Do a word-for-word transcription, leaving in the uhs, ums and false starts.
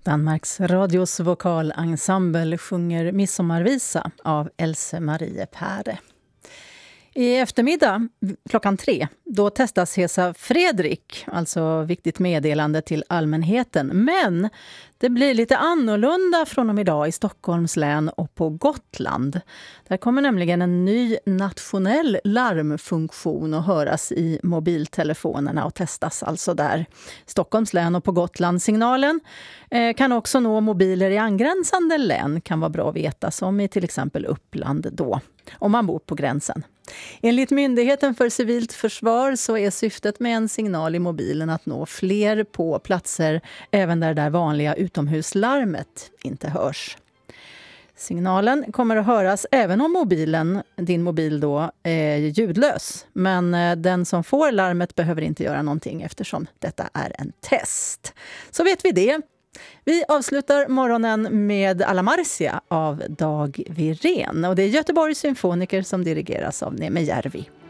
Danmarks radios vokalensemble sjunger Midsommarvisa av Else Marie Päre. I eftermiddag klockan tre, då testas Hesa Fredrik, alltså viktigt meddelande till allmänheten. Men det blir lite annorlunda från och med idag i Stockholms län och på Gotland. Där kommer nämligen en ny nationell larmfunktion att höras i mobiltelefonerna och testas alltså där. Stockholms län och på Gotland. Signalen eh, kan också nå mobiler i angränsande län, kan vara bra att veta, som i till exempel Uppland då, om man bor på gränsen. Enligt Myndigheten för civilt försvar så är syftet med en signal i mobilen att nå fler på platser även där det vanliga utomhuslarmet inte hörs. Signalen kommer att höras även om mobilen, din mobil då, är ljudlös. Men den som får larmet behöver inte göra någonting eftersom detta är en test. Så vet vi det. Vi avslutar morgonen med Alla Marcia av Dag Wirén. Och det är Göteborgs symfoniker som dirigeras av Neeme Järvi.